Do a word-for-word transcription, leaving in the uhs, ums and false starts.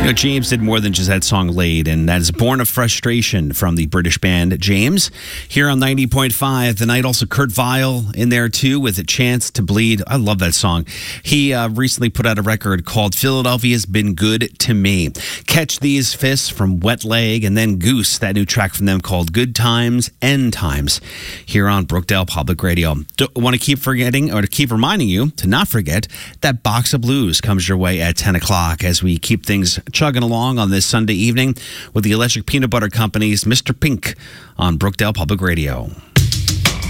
You know, James did more than just that song Laid, and that is Born of Frustration from the British band James. Here on ninety point five, the night also Kurt Vile in there too with A Chance to Bleed. I love that song. He uh, recently put out a record called Philadelphia's Been Good to Me. Catch These Fists from Wet Leg, and then Goose, that new track from them called Good Times, End Times, here on Brookdale Public Radio. Don't want to keep forgetting, or to keep reminding you to not forget that Box of Blues comes your way at ten o'clock as we keep things chugging along on this Sunday evening with the Electric Peanut Butter Company's Mister Pink on Brookdale Public Radio.